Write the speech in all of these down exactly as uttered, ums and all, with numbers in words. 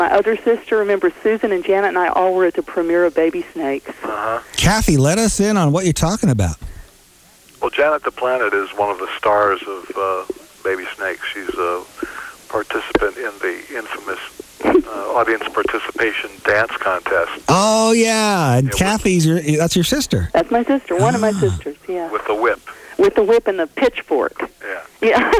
My other sister, remember, Susan and Janet and I all were at the premiere of Baby Snakes. Uh-huh. Kathy, let us in on what you're talking about. Well, Janet the Planet is one of the stars of uh, Baby Snakes. She's a participant in the infamous uh, audience participation dance contest. Oh, yeah. And Yeah, Kathy's, your, that's your sister. That's my sister, one Ah. of my sisters, yeah. With the whip. With the whip and the pitchfork. Yeah. Yeah.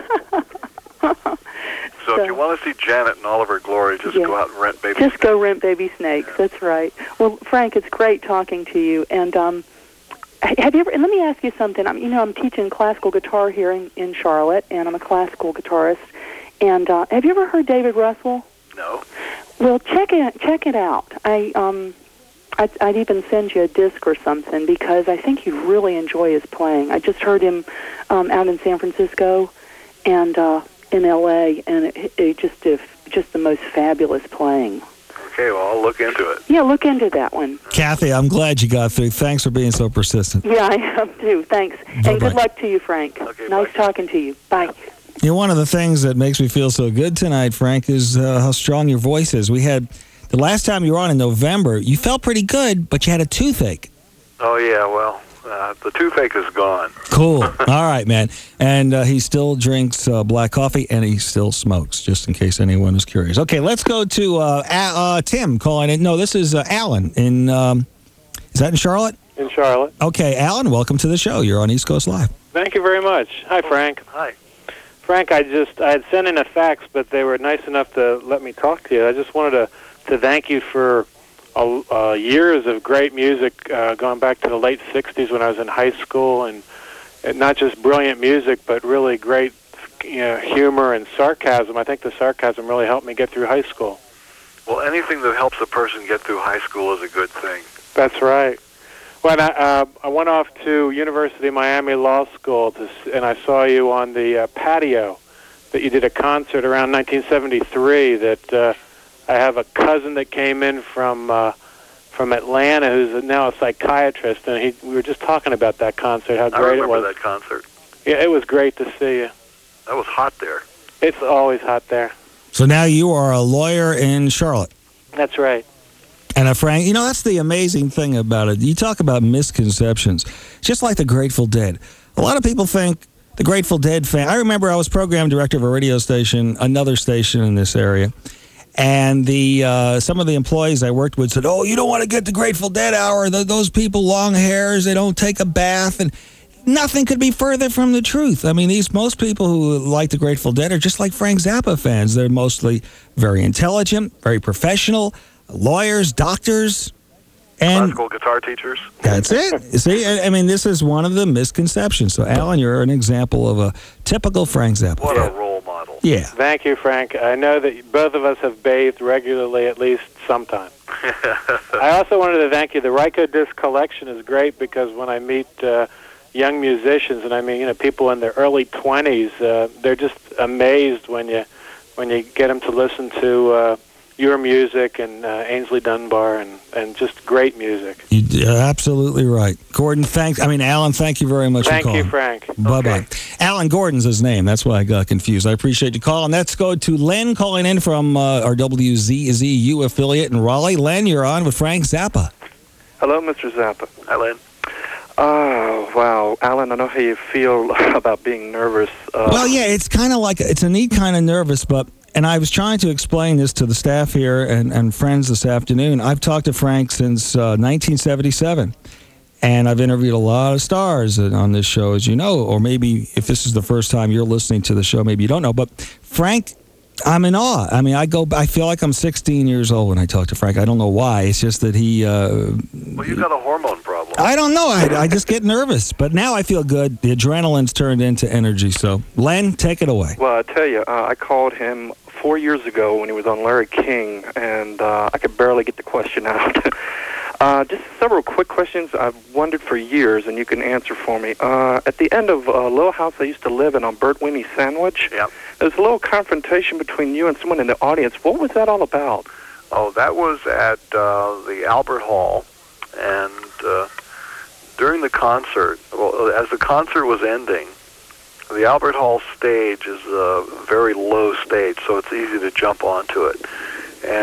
So, if you want to see Janet in all of her glory, just Yeah. go out and rent Baby Just Snakes. go rent Baby Snakes. That's right. Well, Frank, it's great talking to you. And um, have you ever? And let me ask you something. I'm, you know, I'm teaching classical guitar here in, in Charlotte, and I'm a classical guitarist. And uh, have you ever heard David Russell? No. Well, check it check it out. I um, I'd, I'd even send you a disc or something because I think you'd really enjoy his playing. I just heard him um, out in San Francisco, and. Uh, in L A, and it, it just if just the most fabulous playing. Okay, well, I'll look into it. Yeah, look into that one. Kathy, I'm glad you got through. Thanks for being so persistent. Yeah, I am too. Thanks. Bye-bye. And good luck to you, Frank. Okay, nice bye. talking to you. Bye. You know, one of the things that makes me feel so good tonight, Frank, is uh, how strong your voice is. We had, the last time you were on in November, you felt pretty good, but you had a toothache. Oh, yeah, well, uh, the toothache is gone. Cool. All right, man. And uh, he still drinks uh, black coffee, and he still smokes, just in case anyone is curious. Okay, let's go to uh, A- uh, Tim calling in. No, this is uh, Alan. In um, is that in Charlotte? In Charlotte. Okay, Alan, welcome to the show. You're on East Coast Live. Thank you very much. Hi, Frank. Hi. Frank, I just I had sent in a fax, but they were nice enough to let me talk to you. I just wanted to, to thank you for uh, uh, years of great music, uh, going back to the late sixties when I was in high school, and, and not just brilliant music, but really great you know, humor and sarcasm. I think the sarcasm really helped me get through high school. Well, anything that helps a person get through high school is a good thing. That's right. Well, I, uh, I went off to University of Miami Law School, to, and I saw you on the uh, patio that you did a concert around nineteen seventy-three. That uh, I have a cousin that came in from uh, from Atlanta who's now a psychiatrist, and he, we were just talking about that concert, how I great it remember was. that concert. Yeah, it was great to see you. That was hot there. It's always hot there. So now you are a lawyer in Charlotte. That's right. And uh, Frank, you know, that's the amazing thing about it. You talk about misconceptions, just like the Grateful Dead. A lot of people think the Grateful Dead fan. I remember I was program director of a radio station, another station in this area, and the uh, some of the employees I worked with said, "Oh, you don't want to get the Grateful Dead hour. Th- those people, long hairs, they don't take a bath." And nothing could be further from the truth. I mean, these most people who like the Grateful Dead are just like Frank Zappa fans. They're mostly very intelligent, very professional. Lawyers, doctors, and Classical guitar teachers. that's it. See, I I mean, this is one of the misconceptions. So, Alan, you're an example of a typical Frank Zappa What fan. a role model. Yeah. Thank you, Frank. I know that both of us have bathed regularly at least sometime. I also wanted to thank you. The Ryko Disc Collection is great because when I meet uh, young musicians, and I mean, you know, people in their early twenties, uh, they're just amazed when you when you get them to listen to uh, your music and uh, Ainsley Dunbar and, and just great music. You're absolutely right. Gordon, thanks. I mean, Alan, thank you very much Thank for calling. you, Frank. Bye-bye. Okay. Alan Gordon's his name. That's why I got confused. I appreciate you calling. Let's go to Len calling in from uh, our W Z Z U affiliate in Raleigh. Len, you're on with Frank Zappa. Hello, Mister Zappa. Hi, Lynn. Oh, wow. Alan, I know how you feel about being nervous. Uh, Well, yeah, it's kind of like, it's a neat kind of nervous, but, and I was trying to explain this to the staff here and, and friends this afternoon. I've talked to Frank since uh, nineteen seventy-seven, and I've interviewed a lot of stars on this show, as you know, or maybe if this is the first time you're listening to the show, maybe you don't know, but Frank, I'm in awe. I mean, I go, I feel like I'm sixteen years old when I talk to Frank. I don't know why. It's just that he, uh, Well, you got a hormone problem. I don't know. I, I just get nervous, but now I feel good. The adrenaline's turned into energy. So, Len, take it away. Well, I tell you, uh, I called him four years ago when he was on Larry King, and uh, I could barely get the question out. uh, just several quick questions I've wondered for years, and you can answer for me. Uh, at the end of a little house I used to live in on Bert Winnie Sandwich, Yep. there was a little confrontation between you and someone in the audience. What was that all about? Oh, that was at uh, the Albert Hall, and uh, during the concert, well, as the concert was ending, the Albert Hall stage is a very low stage, so it's easy to jump onto it. And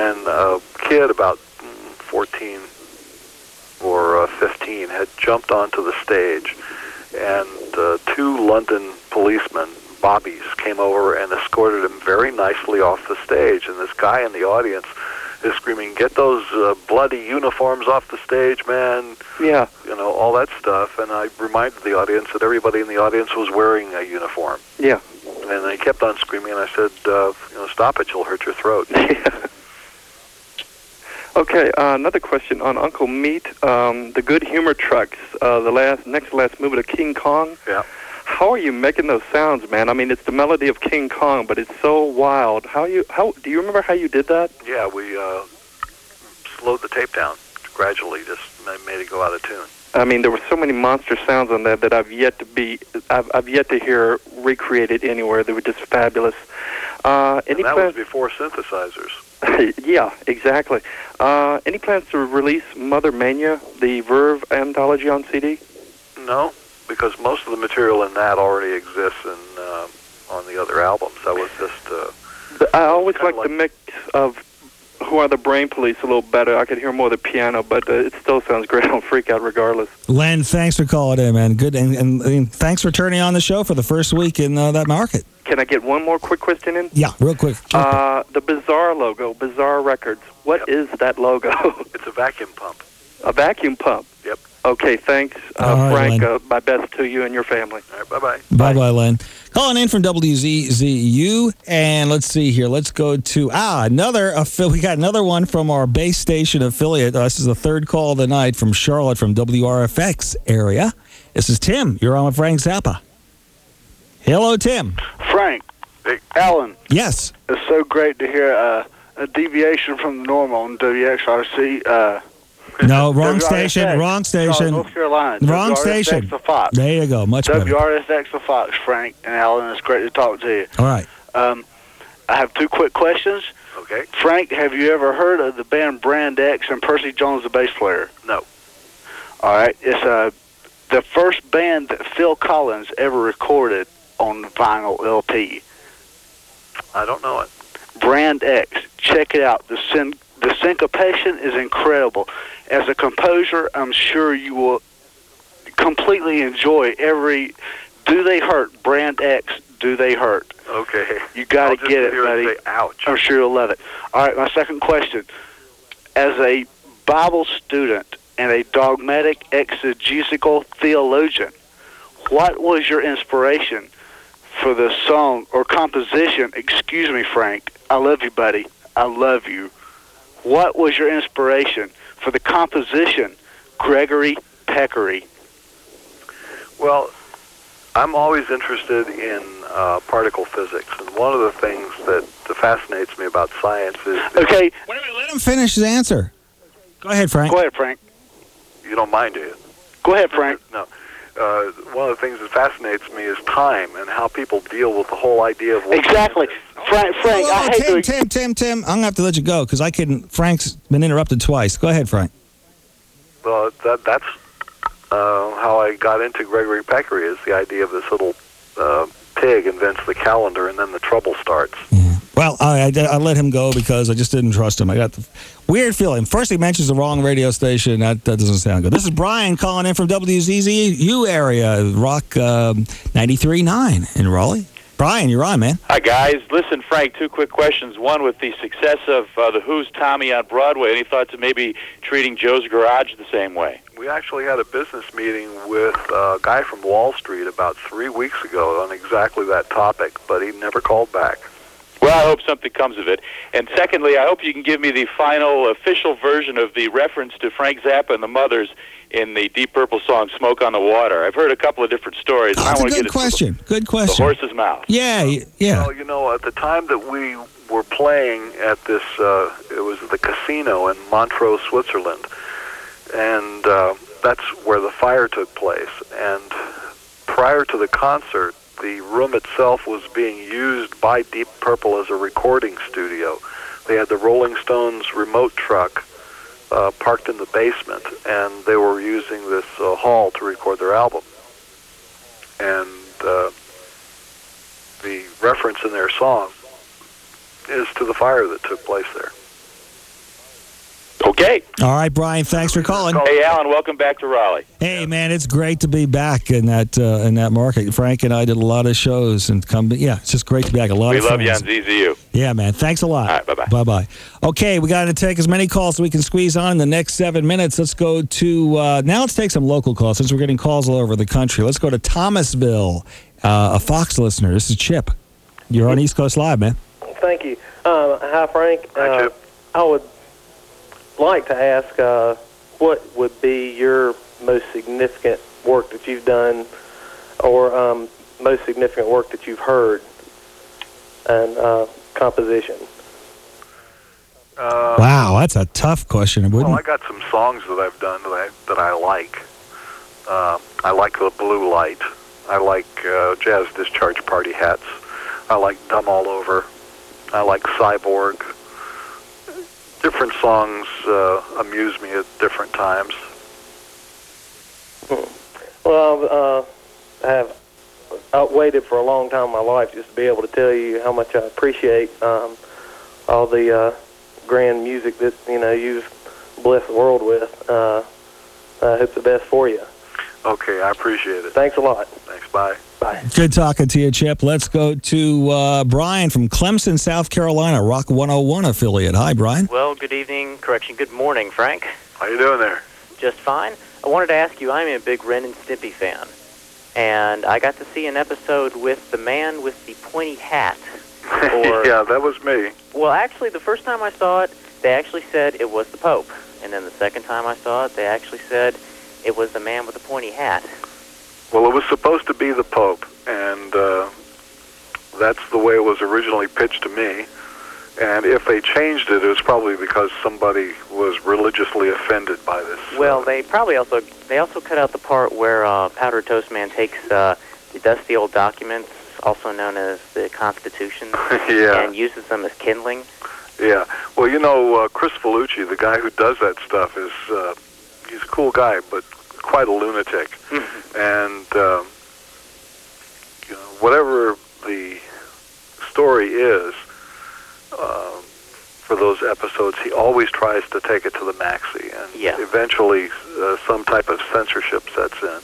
kid about fourteen or uh, fifteen had jumped onto the stage, and uh, two London policemen, bobbies, came over and escorted him very nicely off the stage. And this guy in the audience is screaming, "Get those uh, bloody uniforms off the stage, man!" Yeah. You know, all that stuff. And I reminded the audience that everybody in the audience was wearing a uniform. Yeah. And they kept on screaming, and I said, uh, you know, stop it, you'll hurt your throat. Yeah. Okay, uh, another question on Uncle Meat, um, the Good Humor Trucks, uh, the last next last movie of King Kong. Yeah. How are you making those sounds, man? I mean, it's the melody of King Kong, but it's so wild. How you how do you remember how you did that? Yeah, we uh, slowed the tape down gradually, just made it go out of tune. I mean, there were so many monster sounds on that that I've yet to be I've, I've yet to hear recreated anywhere. They were just fabulous. Uh, any and that plans? was before synthesizers. Yeah, exactly. Uh, any plans to release Mother Mania, the Verve anthology, on C D? No, because most of the material in that already exists in, uh, on the other albums. That was just... Uh, I always like, like the mix of Who Are the Brain Police a little better. I could hear more of the piano, but uh, it still sounds great on Freak Out regardless. Len, thanks for calling in, man. Good, and, and, and thanks for turning on the show for the first week in uh, that market. Can I get one more quick question in? Yeah, real quick. Real uh, the Bizarre logo, Bizarre Records. What Yep. is that logo? It's a vacuum pump. A vacuum pump. Yep. Okay, thanks, uh, All right, Frank. Len. Uh, my best to you and your family. All right, bye-bye. Bye bye, Len. Calling in from W Z Z U, and let's see here. Let's go to ah another. affi- We got another one from our base station affiliate. Uh, this is the third call of the night from Charlotte, from W R F X area. This is Tim. You're on with Frank Zappa. Hello, Tim. Frank, Hey. Alan, Yes. it's so great to hear uh, a deviation from the normal on W X R C. Uh, No, wrong W R S X, station. Wrong Charlotte, station. North Carolina. Wrong W R S X station. to Fox. There you go. Much better. W R S X to Fox, Frank and Alan. It's great to talk to you. All right. Um, I have two quick questions. Okay. Frank, have you ever heard of the band Brand X and Percy Jones, the bass player? No. All right. It's uh, the first band that Phil Collins ever recorded on vinyl L P. I don't know it. Brand X. Check it out. The syn- the syncopation is incredible. As a composer, I'm sure you will completely enjoy every Do They Hurt? Brand X, Do They Hurt? Okay. You got I'll to just get sit it, here and buddy. say, ouch. I'm sure you'll love it. All right, my second question. As a Bible student and a dogmatic exegetical theologian, what was your inspiration for the song or composition? Excuse me, Frank. I love you, buddy. I love you. What was your inspiration for the composition, Gregory Peccary? Well, I'm always interested in uh, particle physics, and one of the things that fascinates me about science is... Okay. Wait a minute. Let him finish his answer. Go ahead, Frank. Go ahead, Frank. You don't mind, do you? Go ahead, Frank. No. Uh, one of the things that fascinates me is time and how people deal with the whole idea of... Exactly. Frank, Frank, Whoa, I hate Tim, to... Tim, Tim, Tim. I'm going to have to let you go because I couldn't. Frank's been interrupted twice. Go ahead, Frank. Well, that, that's uh, how I got into Gregory Peccary, is the idea of this little uh, pig invents the calendar and then the trouble starts. Yeah. Well, I, I, I let him go because I just didn't trust him. I got the weird feeling. First, he mentions the wrong radio station. That, that doesn't sound good. This is Brian calling in from W Z Z U area, Rock um, ninety-three point nine in Raleigh. Brian, you're on, man. Hi, guys. Listen, Frank, two quick questions. One, with the success of uh, The Who's Tommy on Broadway, any thoughts of maybe treating Joe's Garage the same way? We actually had a business meeting with a guy from Wall Street about three weeks ago on exactly that topic, but he never called back. Well, I hope something comes of it. And secondly, I hope you can give me the final official version of the reference to Frank Zappa and the Mothers in the Deep Purple song "Smoke on the Water." I've heard a couple of different stories. Oh, and I that's a want to good get question. It Good the question. horse's mouth. Yeah, y- yeah. Well, you know, at the time that we were playing at this, uh, it was the casino in Montreux, Switzerland, and uh, that's where the fire took place. And prior to the concert, the room itself was being used by Deep Purple as a recording studio. They had the Rolling Stones remote truck uh, parked in the basement, and they were using this uh, hall to record their album. And uh, the reference in their song is to the fire that took place there. Okay. All right, Brian, thanks for calling. Hey, Alan, welcome back to Raleigh. Hey, man, it's great to be back in that uh, in that market. Frank and I did a lot of shows and come. Yeah, it's just great to be back. A lot We of love you fans. on Z Z U. Yeah, man. Thanks a lot. All right, bye-bye. Bye-bye. Okay, we got to take as many calls as we can squeeze on in the next seven minutes. Let's go to, uh, now let's take some local calls since we're getting calls all over the country. Let's go to Thomasville, uh, a Fox listener. This is Chip. You're on East Coast Live, man. Thank you. Uh, hi, Frank. Hi, Uh, Chip. I would like to ask uh, what would be your most significant work that you've done or um, most significant work that you've heard and uh, composition? Uh, Wow, that's a tough question. Wouldn't Well, I got some songs that I've done that I, that I like. Uh, I like The Blue Light. I like uh, Jazz Discharge Party Hats. I like Dumb All Over. I like Cyborg. Different songs uh, amuse me at different times. Hmm. Well, uh, I have I waited for a long time in my life just to be able to tell you how much I appreciate um, all the uh, grand music that you know you've blessed the world with. Uh, I hope the best for you. Okay, I appreciate it. Thanks a lot. Thanks, bye. Bye. Good talking to you, Chip. Let's go to uh, Brian from Clemson, South Carolina, Rock one oh one affiliate. Hi, Brian. Well, good evening. Correction, good morning, Frank. How you doing there? Just fine. I wanted to ask you, I'm a big Ren and Stimpy fan, and I got to see an episode with the man with the pointy hat. Or, yeah, that was me. Well, actually, the first time I saw it, they actually said it was the Pope. And then the second time I saw it, they actually said it was the man with the pointy hat. Well, it was supposed to be the Pope, and uh, that's the way it was originally pitched to me. And if they changed it, it was probably because somebody was religiously offended by this. Well, they probably also they also cut out the part where uh, Powdered Toast Man takes uh, the dusty old documents, also known as the Constitution, Yeah. and uses them as kindling. Yeah. Well, you know, uh, Chris Felucci, the guy who does that stuff, is uh, he's a cool guy, but quite a lunatic. And um, you know, whatever the story is uh, for those episodes, he always tries to take it to the maxi, and Yeah. eventually uh, some type of censorship sets in.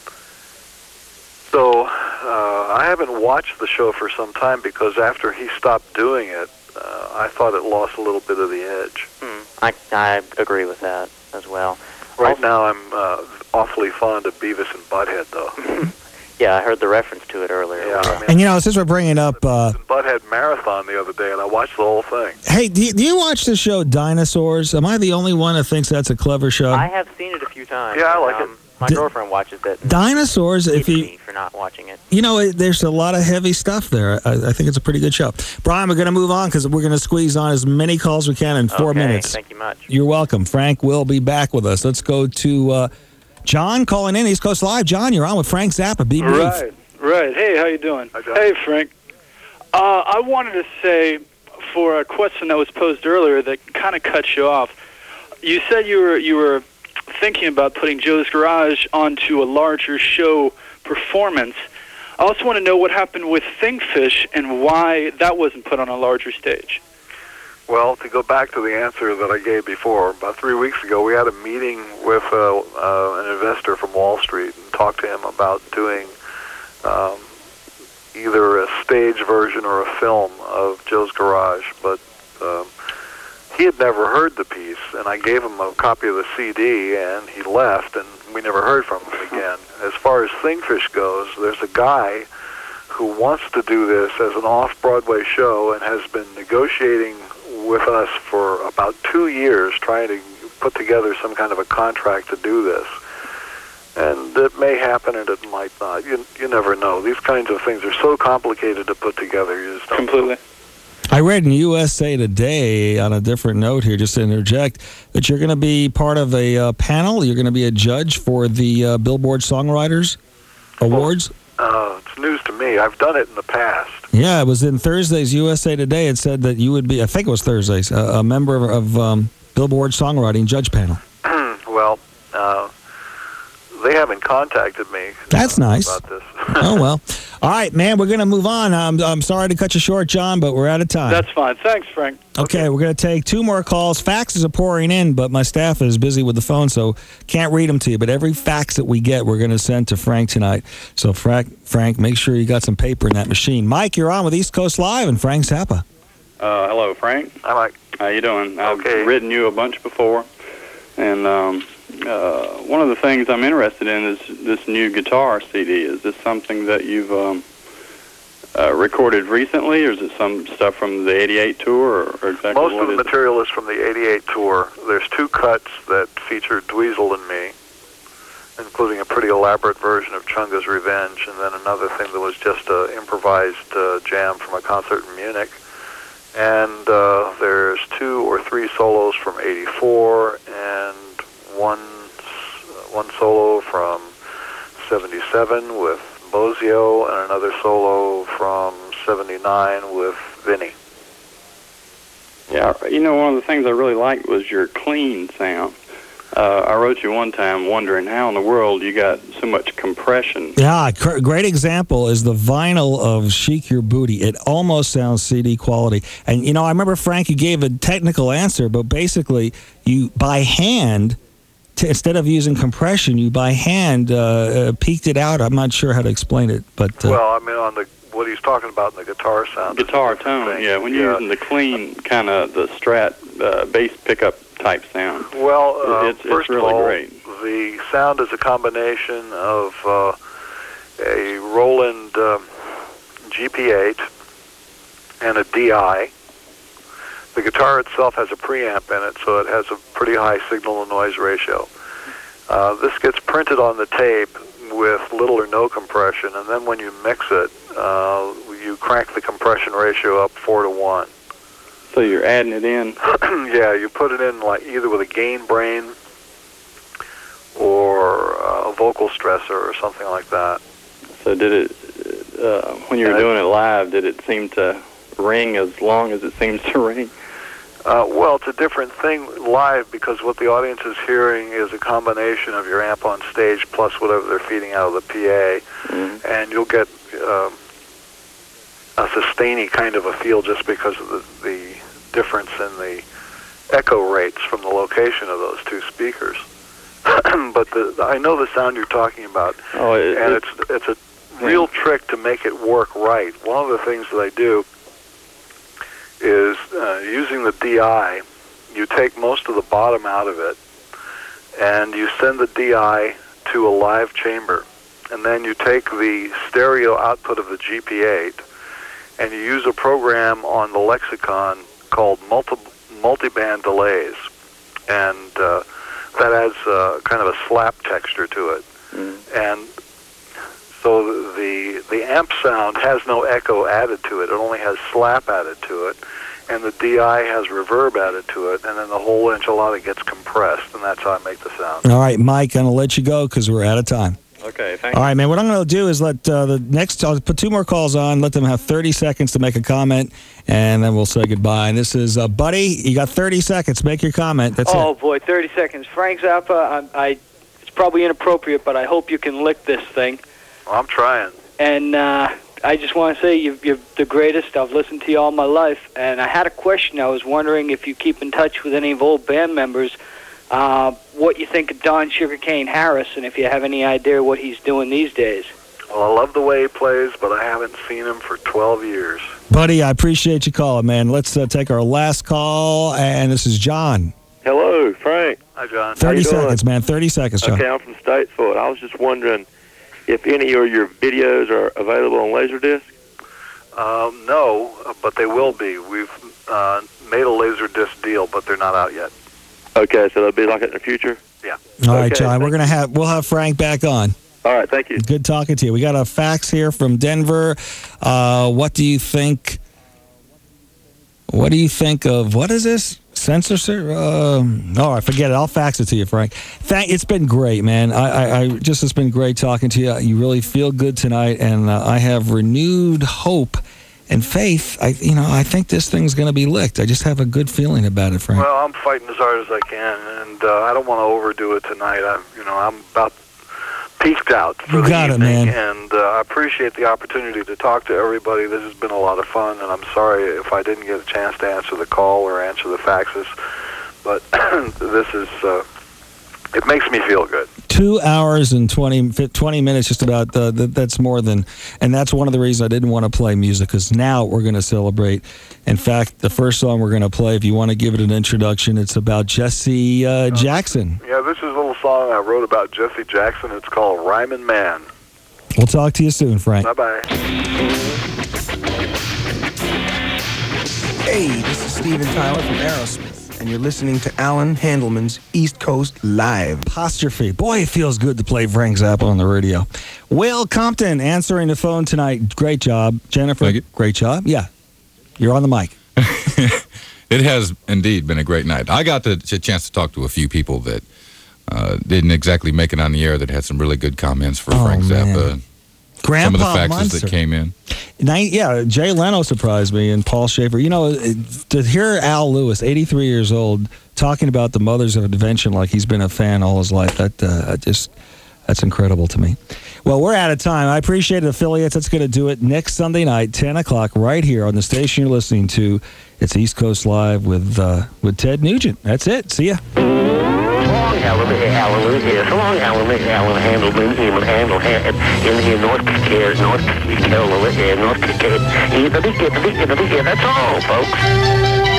So uh, I haven't watched the show for some time because after he stopped doing it, uh, I thought it lost a little bit of the edge. Hmm. I, I agree with that as well. Right Also- now I'm uh, awfully fond of Beavis and Butthead, though. Yeah, I heard the reference to it earlier. Yeah, I mean, And, you know, since we're bringing up... Uh, Beavis and Butthead Marathon the other day, and I watched the whole thing. hey, do you, do you watch the show Dinosaurs? Am I the only one that thinks that's a clever show? I have seen it a few times. Yeah, I like um, it. My D- girlfriend watches it. and Dinosaurs, if hates you... me for not watching it. You know, it, there's a lot of heavy stuff there. I, I think it's a pretty good show. Brian, we're going to move on because we're going to squeeze on as many calls we can in four Okay, minutes. Thank you much. You're welcome. Frank will be back with us. Let's go to uh, John calling in East Coast Live. John, you're on with Frank Zappa. Be brief. Right, right. Hey, how you doing? Hi, John. Hey, Frank. Uh, I wanted to say, for a question that was posed earlier that kind of cut you off, you said you were you were thinking about putting Joe's Garage onto a larger show performance. I also want to know what happened with Thingfish and why that wasn't put on a larger stage. Well, to go back to the answer that I gave before, about three weeks ago, we had a meeting with uh, uh, an investor from Wall Street and talked to him about doing um, either a stage version or a film of Joe's Garage, but um, he had never heard the piece, and I gave him a copy of the C D, and he left, and we never heard from him again. As far as Thingfish goes, there's a guy who wants to do this as an off-Broadway show and has been negotiating with us for about two years trying to put together some kind of a contract to do this. And it may happen and it might not. You you never know. These kinds of things are so complicated to put together. You just don't Completely. I read in U S A Today, on a different note here, just to interject, that you're going to be part of a uh, panel. You're going to be a judge for the uh, Billboard Songwriters Awards. Uh, it's news to me. I've done it in the past. Yeah, it was in Thursday's U S A Today. It said that you would be, I think it was Thursday's, a, a member of, of um, Billboard Songwriting Judge Panel. Well, uh, they haven't contacted me. That's uh, nice. about this. Oh, well. All right, man, we're going to move on. I'm, I'm sorry to cut you short, John, but we're out of time. That's fine. Thanks, Frank. Okay, we're going to take two more calls. Faxes are pouring in, but my staff is busy with the phone, so can't read them to you. But every fax that we get, we're going to send to Frank tonight. So, Frank, Frank, make sure you got some paper in that machine. Mike, you're on with East Coast Live and Frank Zappa. Uh, hello, Frank. Hi, Mike. How you doing? I've Okay. written you a bunch before, and um, uh, one of the things I'm interested in is this new guitar C D. Is this something that you've um, uh, recorded recently, or is it some stuff from the eighty-eight tour, or, or exactly Most what of the is it? material is from the eighty-eight tour. There's two cuts that feature Dweezil and me, including a pretty elaborate version of Chunga's Revenge, and then another thing that was just an improvised uh, jam from a concert in Munich. And uh, there's two or three solos from eighty-four, and one one solo from seventy-seven with Bozio, and another solo from seventy-nine with Vinny. Yeah, you know, one of the things I really liked was your clean sound. Uh, I wrote you one time wondering how in the world you got so much compression. Yeah, cr- great example is the vinyl of Chic Your Booty. It almost sounds C D quality. And, you know, I remember, Frank, you gave a technical answer, but basically you, by hand, t- instead of using compression, you by hand uh, uh, peaked it out. I'm not sure how to explain it, but... Uh, Well, I mean, on the what he's talking about in the guitar sound. is a Guitar different tone, thing. yeah, when you're using the clean kind of the Strat uh, bass pickup type sound. Well, uh, it's, it's first really of all, great. the sound is a combination of uh, a Roland um, G P eight and a D I. The guitar itself has a preamp in it, so it has a pretty high signal-to-noise ratio. Uh, this gets printed on the tape with little or no compression, and then when you mix it, uh, you crank the compression ratio up four to one. So you're adding it in? Yeah, you put it in like either with a gain brain or uh, a vocal stressor or something like that. So did it, uh, when you were Yeah, doing it live, did it seem to ring as long as it seems to ring? Uh, well, it's a different thing live because what the audience is hearing is a combination of your amp on stage plus whatever they're feeding out of the P A, Mm-hmm. and you'll get um, a sustainy kind of a feel just because of the, the difference in the echo rates from the location of those two speakers. But the, I know the sound you're talking about, Oh, it, and it, it's it's a real trick to make it work right. One of the things that I do is uh, using the D I, you take most of the bottom out of it, and you send the D I to a live chamber, and then you take the stereo output of the G P eight, and you use a program on the Lexicon called multi multiband delays, and uh, that adds uh, kind of a slap texture to it, mm. and so the the amp sound has no echo added to it. It only has slap added to it, and the D I has reverb added to it, and then the whole enchilada gets compressed, and that's how I make the sound. all right, Mike, I'm going to let you go because we're out of time. Okay, thank All you. right, man. What I'm going to do is let uh, the next, I'll put two more calls on, let them have thirty seconds to make a comment, and then we'll say goodbye. And this is, uh, Buddy, you got thirty seconds. Make your comment. That's oh, it. boy, thirty seconds. Frank Zappa, I, I, it's probably inappropriate, but I hope you can lick this thing. Well, I'm trying. And uh, I just want to say you're, you're the greatest. I've listened to you all my life. And I had a question. I was wondering if you keep in touch with any of old band members, uh, what you think of Don Sugarcane Harris, and if you have any idea what he's doing these days. Well, I love the way he plays, but I haven't seen him for twelve years. Buddy, I appreciate you calling, man. Let's uh, take our last call, and this is John. Hello, Frank. Hi, John. thirty How you doing? seconds, man. thirty seconds, John. Okay, I'm from Statesville. I was just wondering if any of your videos are available on Laserdisc. Um, no, but they will be. We've uh, made a Laserdisc deal, but they're not out yet. Okay, so they'll be like it in the future? Yeah. All right, Okay, John. thank We're gonna have we'll have Frank back on. All right, thank you. Good talking to you. We got a fax here from Denver. Uh, what do you think? What do you think of what is this? Censorship? Um, oh, I forget it. I'll fax it to you, Frank. Thank. It's been great, man. I, I, I just it's been great talking to you. You really feel good tonight, and uh, I have renewed hope and faith. I, you know, I think this thing's going to be licked. I just have a good feeling about it, Frank. Well, I'm fighting as hard as I can, and uh, I don't want to overdo it tonight. I, you know, I'm about peeked out for You the got it, evening, man. and uh, I appreciate the opportunity to talk to everybody. This has been a lot of fun, and I'm sorry if I didn't get a chance to answer the call or answer the faxes, but this is, uh, it makes me feel good. Two hours and twenty, twenty minutes, just about. Uh, that, that's more than, and that's one of the reasons I didn't want to play music, because now we're going to celebrate. In fact, the first song we're going to play, if you want to give it an introduction, it's about Jesse uh, Jackson. Yeah, this is a little song I wrote about Jesse Jackson. It's called Rhymin' Man. We'll talk to you soon, Frank. Bye-bye. Hey, this is Steven Tyler from Aerosmith, and you're listening to Alan Handelman's East Coast Live. Apostrophe. Boy, it feels good to play Frank Zappa on the radio. Will Compton answering the phone tonight. Great job. Jennifer, great job. Yeah, you're on the mic. It has indeed been a great night. I got the a chance to talk to a few people that uh, didn't exactly make it on the air that had some really good comments for Oh, Frank man. Zappa. Grandpa Some of the faxes Munster. that came in. Night, yeah, Jay Leno surprised me, and Paul Schaefer. You know, it- to hear Al Lewis, eighty-three years old, talking about the Mothers of Invention like he's been a fan all his life, that uh, just that's incredible to me. Well, we're out of time. I appreciate it, affiliates. That's going to do it next Sunday night, ten o'clock, right here on the station you're listening to. It's East Coast Live with uh, with Ted Nugent. That's it. See ya. So long, Hallelujah, Hallelujah. So long, Hallelujah, Alan Handelman, human handle, in here, North Carolina, North Carolina, North Carolina. That's all, folks.